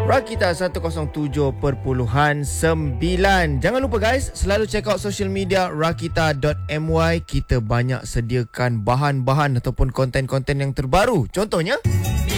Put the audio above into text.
Rakita 107.9. Jangan lupa guys, selalu check out social media rakita.my. Kita banyak sediakan bahan-bahan ataupun konten-konten yang terbaru. Contohnya